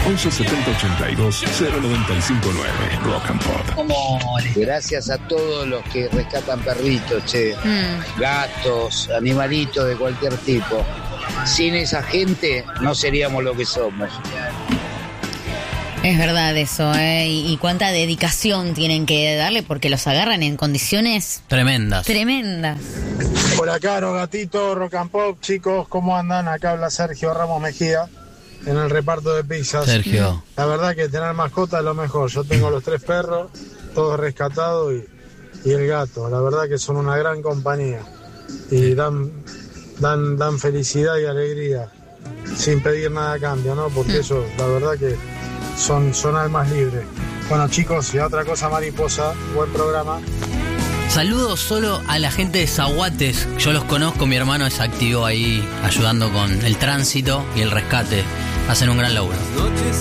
11 70 82 0959. Rock and Pop. Gracias a todos los que rescatan perritos, gatos, animalitos de cualquier tipo. Sin esa gente no seríamos lo que somos. Es verdad eso, y cuánta dedicación tienen que darle porque los agarran en condiciones tremendas. Por acá, Gatito, Rock and Pop, chicos, ¿cómo andan? Acá habla Sergio Ramos Mejía en el reparto de pizzas. Sergio. La verdad que tener mascota es lo mejor. Yo tengo los 3 perros, todos rescatados y el gato. La verdad que son una gran compañía y dan felicidad y alegría sin pedir nada a cambio, ¿no? Porque eso, la verdad que son almas libres. Bueno, chicos, y otra cosa, mariposa, buen programa. Saludos solo a la gente de Zaguates. Yo los conozco, mi hermano es activo ahí ayudando con el tránsito y el rescate. Hacen un gran laburo.